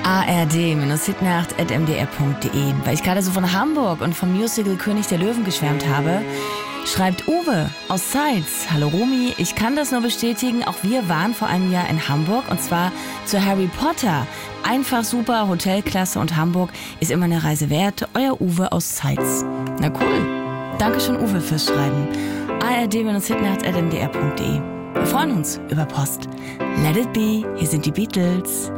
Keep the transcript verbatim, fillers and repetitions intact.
a r d-hitnacht at m d r punkt d e. Weil ich gerade so von Hamburg und vom Musical König der Löwen geschwärmt habe, schreibt Uwe aus Zeitz: Hallo Romy, ich kann das nur bestätigen, auch wir waren vor einem Jahr in Hamburg und zwar zu Harry Potter. Einfach super, Hotelklasse und Hamburg ist immer eine Reise wert. Euer Uwe aus Zeitz. Na cool. Dankeschön Uwe fürs Schreiben. a r d-hitnacht at m d r punkt d e. Wir freuen uns über Post. Let it be, hier sind die Beatles.